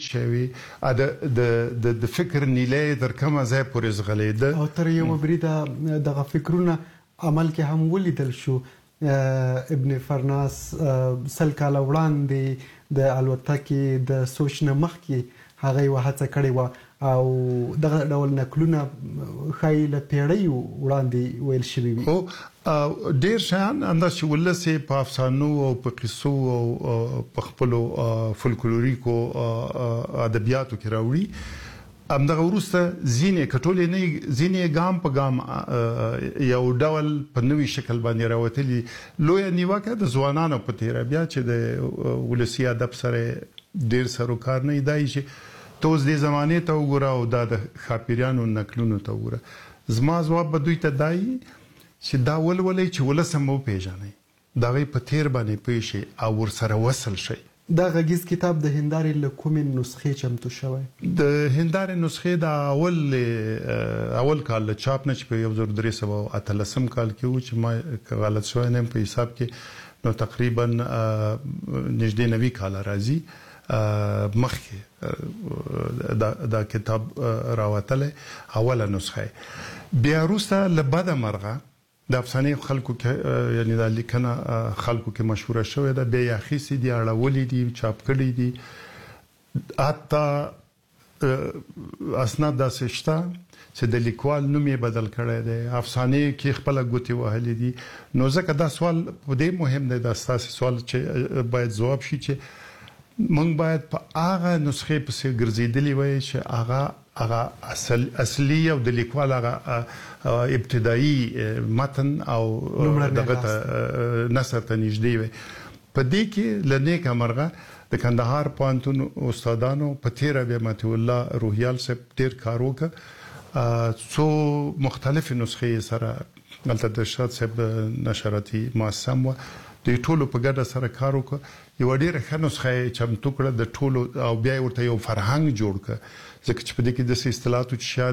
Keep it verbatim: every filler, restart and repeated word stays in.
تجدید شوي د د فکر نیلې تر کومه ځای پورې زغلېده او تر یوه بریده دغه فکرونه عمل کې هم ولیدل شو. ابن فرناس سل کاله وړاندې د الوتکې د سوچ نه مخکې هغه یوه هڅه کړې وه او دغه ډول نکلونه ښایي له پیړیو وړاندې ویل شوي وي. خو ډېر شیان همداسې چې ولس یې په افسانو او په قصو او په خپلو فولکلوریکو ادبیاتو کې راوړي. همدغه وروسته ځینې که ټولې نه ځینې ګام په ګام یو ډول په نوي شکل باندې راوتلي. لویه نیوکه د ځوانانو په تېره بیا چې د ولسي ادب سره ډېر سر و کار نه دی چې ته اوس دې زمانې ته وګوره او دا د ښاپیریانو نکلونو ته وګوره. زما ځواب به دوی ته دا وي چې دا ولولئ چې ولس هم وپېژنئ، د هغې په تېر باندې پوه شئ او ورسره وصل شئ. دا غږیز کتاب د هندارې له کومې نسخې چمتو شوی؟ د هندارې نسخې د اول اول کال له چاپ نه چې په یو زر درې سوه اتلسم کال کې و چې ما که غلط شوی نه یم په حساب کې نو تقریبا نږدې نوي کاله راځي مخکې دا کتاب راوتلی اوله نسخه. بیا وروسته له بده مرغه د افسانې خلکو کې یعنی دا لیکنه خلکو کې مشهوره شوې ده، بیا یې اخیستي دي، اړولي دي، چاپ کړي دي. حتی اسناد داسې شته چې د لیکوال نوم یې بدل کړی دی، افسانې کې خپله ګوتې وهلې دي. نو ځکه دا سوال په دې مهم دی، دا ستاسې سوال چې باید ځواب شي چې موږ باید په هغه نسخې پسې ګرځېدلي وای چې هغه هغه اصل اصلي او د لیکوال هغه ابتدایي متن او دغه نثر ته نږدې وي. په دې کې له نیکه مرغه د کندهار پوهنتون استادانو په تېره بیا مطیع الله روهیال صاحب ډېر کار وکړ، څو مختلفې نسخې سره هلته د ارشاد صاحب نشراتي مؤسسه هم وه، دوی ټولو په ګډه سره کار وکړ. یوه ډېره ښه نسخه یې چمتو کړه د ټولو او بیا یې ورته یو فرهنګ جوړ کړه، ځکه چې په دې کې داسې اصطلاحات و چې